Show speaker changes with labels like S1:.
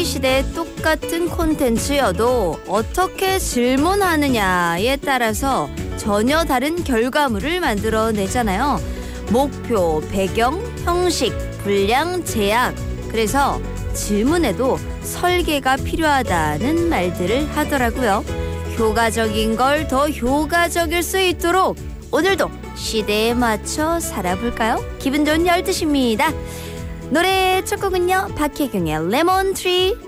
S1: 시대에 똑같은 콘텐츠여도 어떻게 질문하느냐에 따라서 전혀 다른 결과물을 만들어내잖아요. 목표, 배경, 형식, 분량, 제약. 그래서 질문에도 설계가 필요하다는 말들을 하더라고요. 효과적인 걸 더 효과적일 수 있도록 오늘도 시대에 맞춰 살아볼까요? 기분 좋은 12시입니다. 노래 첫 곡은요, 박혜경의 레몬트리.